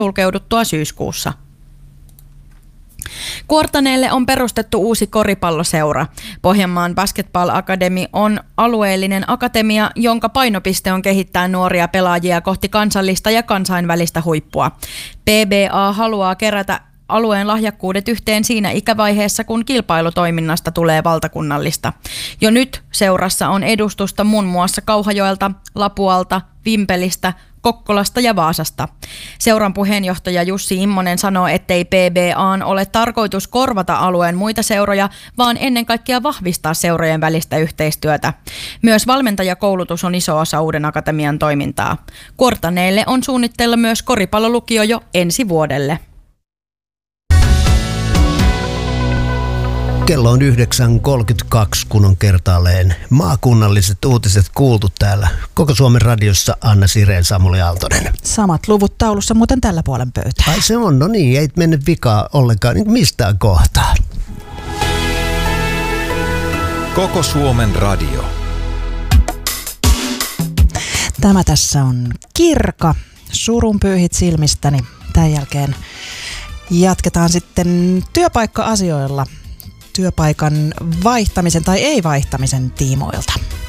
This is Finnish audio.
sulkeuduttua syyskuussa. Kuortaneelle on perustettu uusi koripalloseura. Pohjanmaan Basketball Academy on alueellinen akatemia, jonka painopiste on kehittää nuoria pelaajia kohti kansallista ja kansainvälistä huippua. PBA haluaa kerätä alueen lahjakkuudet yhteen siinä ikävaiheessa, kun kilpailutoiminnasta tulee valtakunnallista. Jo nyt seurassa on edustusta muun muassa Kauhajoelta, Lapualta, Vimpelistä, Kokkolasta ja Vaasasta. Seuran puheenjohtaja Jussi Immonen sanoo, ettei PBA:n ole tarkoitus korvata alueen muita seuroja, vaan ennen kaikkea vahvistaa seurojen välistä yhteistyötä. Myös valmentajakoulutus on iso osa uuden akatemian toimintaa. Kuortaneelle on suunnitteilla myös koripallolukio jo ensi vuodelle. Kello on 9.32, kun on kertaalleen maakunnalliset uutiset kuultu täällä Koko Suomen radiossa. Anna Sireen, Samuli Aaltonen. Samat luvut taulussa muuten tällä puolen pöytää. Ai se on, no niin, ei mene vikaa ollenkaan mistään kohtaa. Koko Suomen radio. Tämä tässä on Kirka. Surun pyyhit silmistäni. Tämän jälkeen jatketaan sitten työpaikka-asioilla. Työpaikan vaihtamisen tai ei-vaihtamisen tiimoilta.